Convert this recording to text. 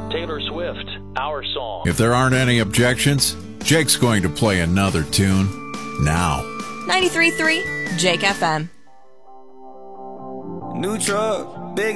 Taylor Swift, Our Song. If there aren't any objections, Jake's going to play another tune now. 93.3 Jake FM. New truck, big